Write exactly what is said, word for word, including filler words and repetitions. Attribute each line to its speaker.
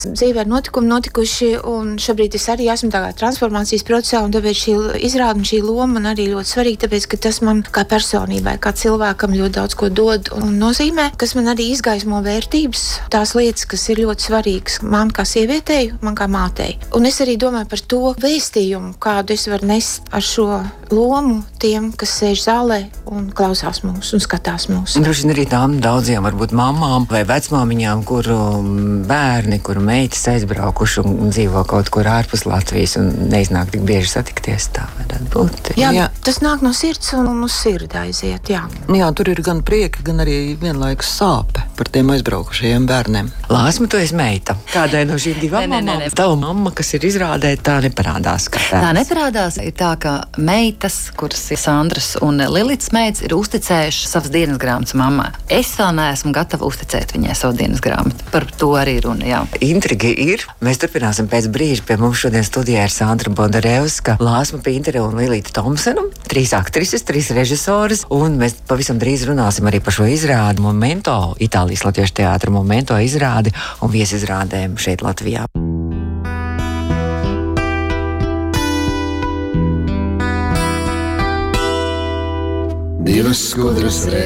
Speaker 1: Dzīvē notikumi notikuši, un šobrīd es arī esmu tādā transformācijas procesā, un tāpēc šī izrāda un šī loma man arī ļoti svarīga, tāpēc, ka tas man kā personībai, kā cilvēkam ļoti daudz ko dod un nozīmē, kas man arī izgaismo vērtības, tās lietas, kas ir ļoti svarīgas man kā sievietei, man kā mātei. Un es arī domāju par to vēstījumu, kādu es varu nest ar šo lomu tiem, kas sēž zālē un klausās mūs un skatās mūs.
Speaker 2: Droši vien arī tām daudziem, varbūt mamām vai vecmāmiņām, kuru bērni, kuru meitas aizbraukuši un dzīvo kaut kur ārpus Latvijas un neiznāk tik bieži satikties, tā varētu būt.
Speaker 1: Jā, jā, tas nāk no sirds un uz sirdi aiziet, jā.
Speaker 3: Jā, tur ir gan prieka, gan arī vienlaikus sāpe par tiem aizbraukušajiem bērniem.
Speaker 2: Lāsma, tu esi meita. Kādai no šīm divām
Speaker 4: Nē, nē, nē,
Speaker 2: mamām?
Speaker 4: nē.
Speaker 2: Tava mamma, kas ir izrādē, tā neparādās. Kā
Speaker 4: Tā neparādās. Ir tā, ka meitas, kuras ir Sandras un Lilits meitas, ir uzticējušas savas dienas grāmatas mammai. Es vēl neesmu gatava uzticēt viņai savu dienas grāmatu. Par to arī runa, jā.
Speaker 2: Intriga ir. Mēs turpināsim pēc brīža. Pie mums šodien studijā ir Sandra Bondarevska, Lāsma Pintere un Lilita Tomsena. Trīs aktrises, trīs režisoras. Un mēs pavisam drīz runāsim arī par šo izrādi Momento, Itālijas latviešu teātra Momento izrādi un viesizrādēm šeit Latvijā.
Speaker 5: Divas skudras